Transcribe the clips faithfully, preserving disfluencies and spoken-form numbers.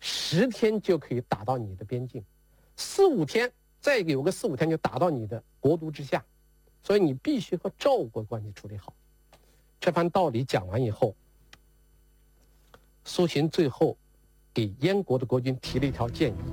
十天就可以打到你的边境，四五天再有个四五天就打到你的国都之下，所以你必须和赵国关系处理好。这番道理讲完以后，苏秦最后给燕国的国君提了一条建议：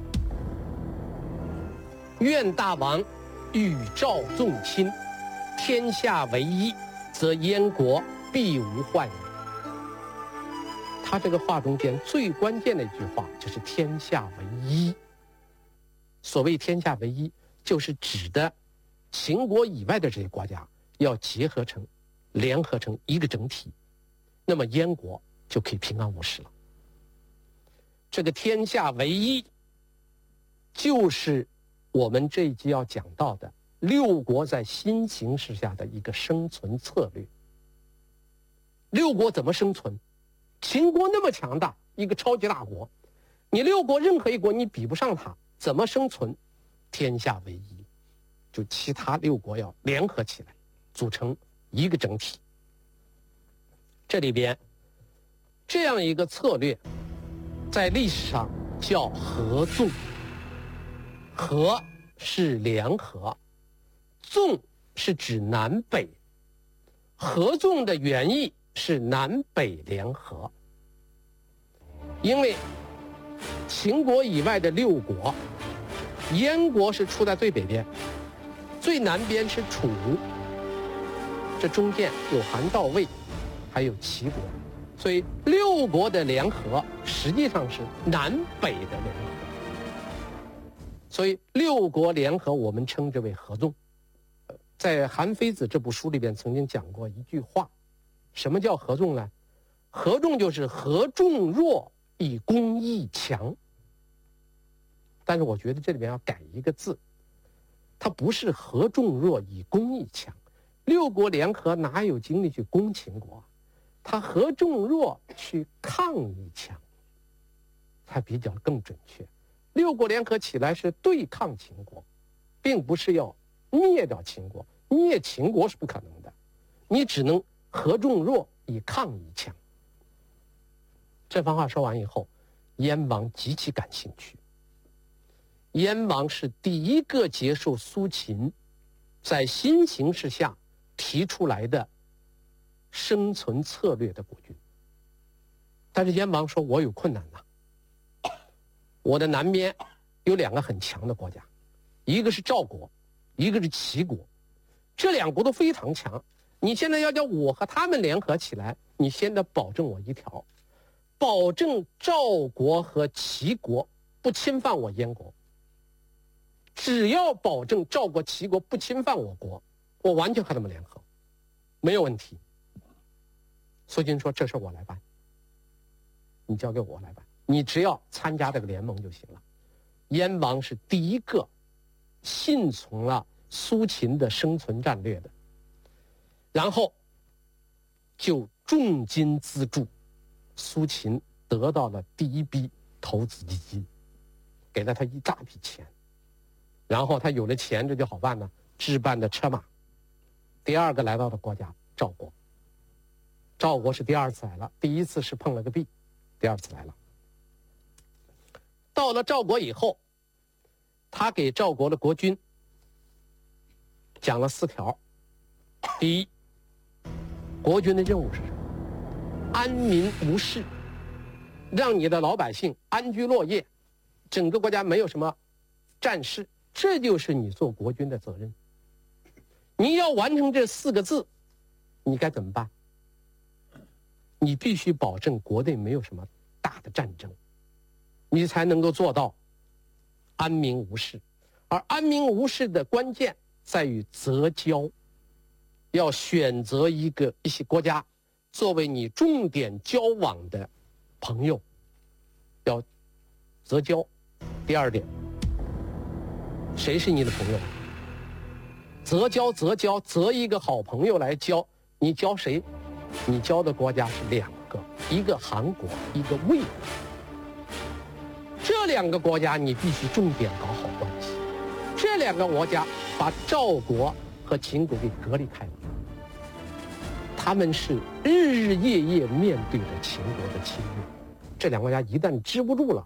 愿大王与赵纵亲，天下为一，则燕国必无患矣。他这个话中间最关键的一句话就是天下为一。所谓天下为一，就是指的秦国以外的这些国家要结合成联合成一个整体，那么燕国就可以平安无事了。这个天下为一就是我们这一集要讲到的六国在新形势下的一个生存策略。六国怎么生存？秦国那么强大，一个超级大国，你六国任何一国你比不上它，怎么生存？天下为一，就其他六国要联合起来，组成一个整体。这里边这样一个策略在历史上叫合纵。合是联合，纵是指南北，合纵的原意是南北联合。因为秦国以外的六国，燕国是处在最北边，最南边是楚，这中间有韩赵魏还有齐国，所以六国的联合实际上是南北的联合。所以六国联合我们称之为合纵。在韩非子这部书里边曾经讲过一句话，什么叫合纵呢？合纵就是合众弱以攻益强。但是我觉得这里边要改一个字，它不是合众弱以攻益强。六国联合哪有精力去攻秦国？它合众弱去抗益强，才比较更准确。六国联合起来是对抗秦国，并不是要灭掉秦国，灭秦国是不可能的，你只能合众弱以抗益强。这番话说完以后，燕王极其感兴趣。燕王是第一个接受苏秦在新形势下提出来的生存策略的国君。但是燕王说，我有困难呐、啊我的南边有两个很强的国家，一个是赵国，一个是齐国，这两国都非常强。你现在要叫我和他们联合起来，你先得保证我一条，保证赵国和齐国不侵犯我燕国。只要保证赵国、齐国不侵犯我国，我完全和他们联合，没有问题。苏秦说：“这事我来办，你交给我来办。”你只要参加这个联盟就行了。燕王是第一个信从了苏秦的生存战略的，然后就重金资助，苏秦得到了第一笔投资基金，给了他一大笔钱，然后他有了钱，这就好办了，置办的车马。第二个来到的国家赵国，赵国是第二次来了，第一次是碰了个壁，第二次来了。到了赵国以后，他给赵国的国君讲了四条。第一，国君的任务是什么？安民无事，让你的老百姓安居乐业，整个国家没有什么战事，这就是你做国君的责任。你要完成这四个字，你该怎么办？你必须保证国内没有什么大的战争，你才能够做到安民无事。而安民无事的关键在于择交，要选择一个一些国家作为你重点交往的朋友，要择交。第二点，谁是你的朋友？择交择交择一个好朋友来交，你交谁？你交的国家是两个，一个韩国，一个魏国。这两个国家你必须重点搞好关系。这两个国家把赵国和秦国给隔离开了，他们是日日夜夜面对着秦国的侵略。这两个国家一旦支不住了，